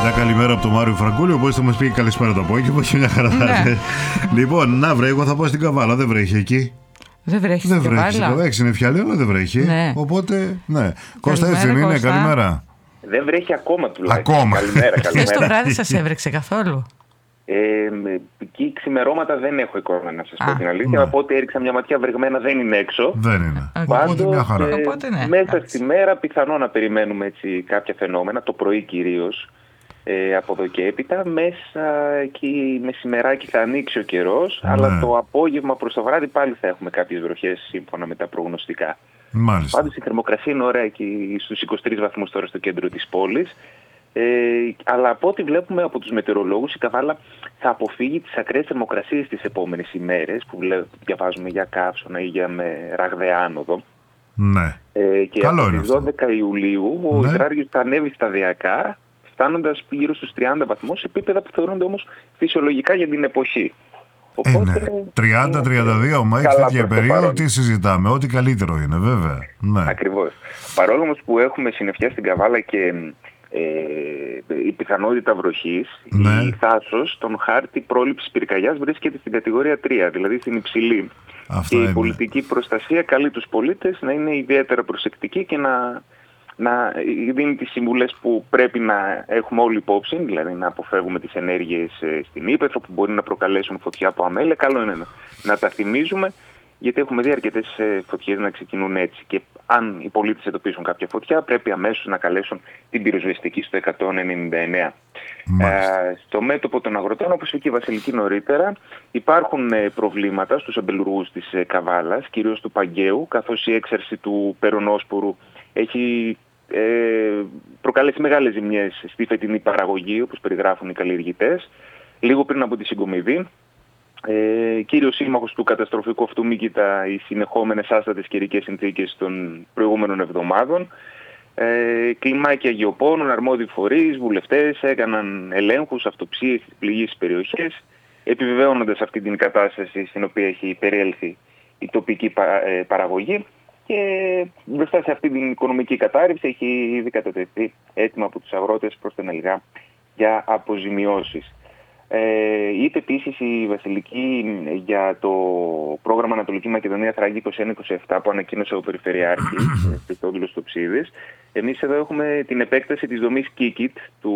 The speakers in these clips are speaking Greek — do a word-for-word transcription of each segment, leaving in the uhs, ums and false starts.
Μια καλημέρα από τον Μάριο Φραγκούλη, οπότε θα μας πει καλησπέρα το απόγευμα και μια χαρά. Ναι. Λοιπόν, να βρε, εγώ θα πάω στην Καβάλα, δεν βρέχει εκεί. Δεν βρέχει δεν στην βρέχει, Καβάλα. Έχει συννεφιάλη, αλλά δεν βρέχει. Ναι. Οπότε, ναι. Κώστα, έτσι δεν είναι, καλημέρα. Δεν βρέχει ακόμα τουλάχιστον. Ακόμα. Καλημέρα, καλημέρα. Χθες το βράδυ σας έβρεξε καθόλου? Ε, εκεί ξημερώματα δεν έχω εικόνα, να σας πω την αλήθεια. Ναι. Από ό,τι έριξα μια ματιά, βρεγμένα δεν είναι έξω. Δεν είναι. Okay. Πάντως, Οπότε μια χαρά. Ε, Οπότε, ναι, μέσα εντάξει. στη μέρα πιθανό να περιμένουμε έτσι κάποια φαινόμενα, το πρωί κυρίως. Ε, από εδώ και έπειτα, μέσα εκεί μεσημεράκι θα ανοίξει ο καιρός, ναι. αλλά το απόγευμα προς το βράδυ πάλι θα έχουμε κάποιες βροχές σύμφωνα με τα προγνωστικά. Μάλιστα. Πάντως η θερμοκρασία είναι ωραία εκεί στους είκοσι τρεις βαθμούς τώρα στο κέντρο της πόλης. Ε, αλλά από ό,τι βλέπουμε από τους μετεωρολόγους, η Καβάλα θα αποφύγει τις ακραίες θερμοκρασίες τις επόμενες ημέρες που διαβάζουμε για καύσωνα ή για με ραγδαία άνοδο. Ναι. Ε, και Καλό από είναι τις αυτό. δώδεκα Ιουλίου ο Ναι. υδράργυρος θα ανέβει σταδιακά, φτάνοντας γύρω στους τριάντα βαθμούς, επίπεδα που θεωρούνται όμως φυσιολογικά για την εποχή. Οπότε, ε, ναι. τριάντα τριάντα δύο, μα έχει τέτοια περίοδο, τι συζητάμε, ό,τι καλύτερο είναι, βέβαια. Ναι. Ακριβώς. Παρόλο όμως που έχουμε συννεφιά στην Καβάλα και ε, η πιθανότητα βροχής, ναι. η Θάσος στον χάρτη πρόληψης πυρκαγιάς βρίσκεται στην κατηγορία τρία, δηλαδή στην υψηλή. Αυτά και είναι. η πολιτική προστασία καλεί τους πολίτες να είναι ιδιαίτερα προσεκτικοί και να, να δίνει τις συμβουλές που πρέπει να έχουμε όλοι υπόψη, δηλαδή να αποφεύγουμε τις ενέργειες στην ύπαιθρο που μπορεί να προκαλέσουν φωτιά από αμέλεια. Καλό είναι να, να τα θυμίζουμε, γιατί έχουμε δει αρκετές φωτιές να ξεκινούν έτσι. Και αν οι πολίτες εντοπίσουν κάποια φωτιά, πρέπει αμέσως να καλέσουν την πυροσβεστική στο εκατόν ενενήντα εννέα. Ε, στο μέτωπο των αγροτών, όπως είπε και η Βασιλική νωρίτερα, υπάρχουν ε, προβλήματα στους αμπελουργούς της ε, Καβάλας, κυρίως του Παγκαίου, καθώς η έξαρση του περονόσπορου έχει ε, προκαλέσει μεγάλες ζημιές στη φετινή παραγωγή, όπως περιγράφουν οι καλλιεργητές. Λίγο πριν από τη συγκομιδή, Ε, κύριος σύμμαχος του καταστροφικού αυτού μήκητα οι συνεχόμενες άστατες καιρικές συνθήκες των προηγούμενων εβδομάδων. Ε, κλιμάκια γεωπόνων, αρμόδιοι φορείς, βουλευτές έκαναν ελέγχους, αυτοψίες στις πληγείς περιοχές, επιβεβαιώνοντας αυτή την κατάσταση στην οποία έχει περιέλθει η τοπική παραγωγή, και μπροστά σε αυτή την οικονομική κατάρρευση έχει ήδη κατατεθεί έτοιμα από τους αγρότες προς την ΕΛΓΑ για αποζημιώσεις. Ε, είπε επίσης η Βασιλική για το πρόγραμμα Ανατολική Μακεδονία Θράκη είκοσι ένα είκοσι επτά που ανακοίνωσε ο Περιφερειάρχης Χριστόδουλος Τοψίδης. Εμείς εδώ έχουμε την επέκταση της δομής Κίκιτ του,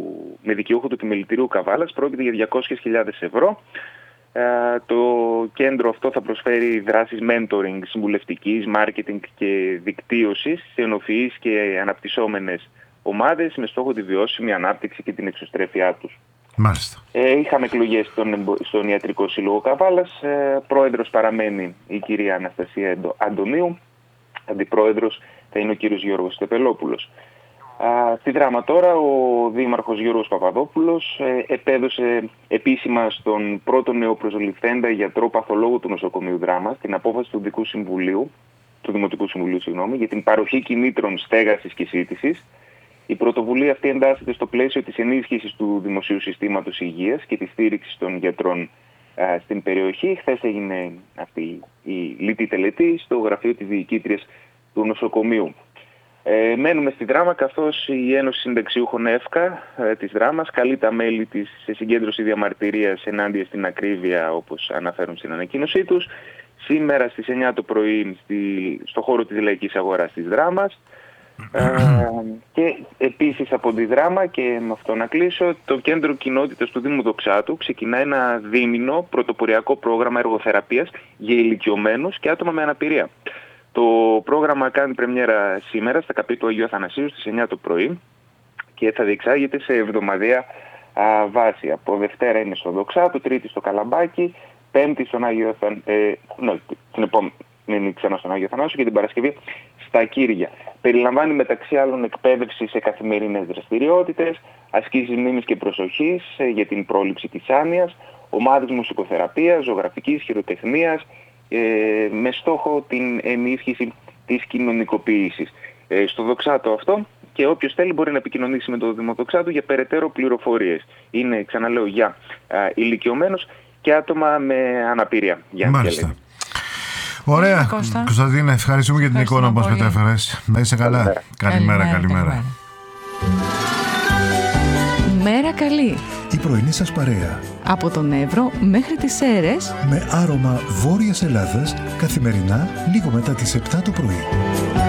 με δικαιούχο του επιμελητηρίου Καβάλας, πρόκειται για διακόσιες χιλιάδες ευρώ. Ε, το κέντρο αυτό θα προσφέρει δράσεις mentoring, συμβουλευτικής, marketing και δικτύωσης σε ενοφυείς και αναπτυσσόμενες ομάδες με στόχο τη βιώσιμη ανάπτυξη και την εξωστρέφειά τους. Μάλιστα. Ε, είχαμε εκλογές στον, στον Ιατρικό Σύλλογο Καβάλας. Ε, πρόεδρος παραμένει η κυρία Αναστασία Αντωνίου. Αντιπρόεδρος θα είναι ο κύριος Γιώργος Στεπελόπουλος. Α, στη Δράμα τώρα ο δήμαρχος Γιώργος Παπαδόπουλος ε, επέδωσε επίσημα στον πρώτο νεοπροσληφθέντα γιατρό παθολόγο του νοσοκομείου Δράμας την απόφαση του Δικού Συμβουλίου, του Δημοτικού Συμβουλίου συγγνώμη, για την παροχή κινήτρων στέγασης και σύντησης. Η πρωτοβουλία αυτή εντάσσεται στο πλαίσιο της ενίσχυσης του δημοσίου συστήματος υγείας και της στήριξης των γιατρών α, στην περιοχή. Χθες έγινε αυτή η λιτή τελετή στο γραφείο της διοικήτριας του νοσοκομείου. Ε, μένουμε στη Δράμα, καθώς η Ένωση Συνταξιούχων ΕΦΚΑ ε, της Δράμας καλεί τα μέλη της σε συγκέντρωση διαμαρτυρίας ενάντια στην ακρίβεια, όπως αναφέρουν στην ανακοίνωσή τους, σήμερα στις εννιά το πρωί στη, στο χώρο της Λαϊκής Αγοράς της Δράμας. Ε, και επίσης από τη Δράμα, και με αυτό να κλείσω, το Κέντρο Κοινότητας του Δήμου Δοξάτου ξεκινά ένα δίμηνο πρωτοποριακό πρόγραμμα εργοθεραπείας για ηλικιωμένους και άτομα με αναπηρία. Το πρόγραμμα κάνει πρεμιέρα σήμερα στα Καπή του Αγίου Αθανασίου στις εννιά το πρωί και θα διεξάγεται σε εβδομαδιαία α, βάση. Από Δευτέρα είναι στο Δοξάτου, Τρίτη στο Καλαμπάκι, Πέμπτη στον Άγιο Αθανάσιο, ε, ναι, την επόμενη ξανά στον Άγιο Αθανάσιο και την Παρασκευή στα Κύρια. Περιλαμβάνει μεταξύ άλλων εκπαίδευση σε καθημερινές δραστηριότητες, ασκήσεις μνήμης και προσοχής ε, για την πρόληψη της άνοιας, ομάδες μουσικοθεραπείας, ζωγραφικής, χειροτεχνίας, ε, με στόχο την ενίσχυση της κοινωνικοποίησης. Ε, στο Δοξάτο αυτό, και όποιος θέλει μπορεί να επικοινωνήσει με το Δήμο Δοξάτου για περαιτέρω πληροφορίες. Είναι, ξαναλέω, για α, ηλικιωμένους και άτομα με αναπηρία. Μάλιστα. Ωραία, Κωνσταντίνε, ευχαριστούμε για την εικόνα που μας μετέφερες. Να είσαι καλά. Καλημέρα, καλημέρα. καλημέρα. μέρα καλή. Η πρωινή σας παρέα. Από τον Εύρο μέχρι τις Σέρρες. Με άρωμα Βόρειας Ελλάδας, καθημερινά λίγο μετά τις επτά το πρωί.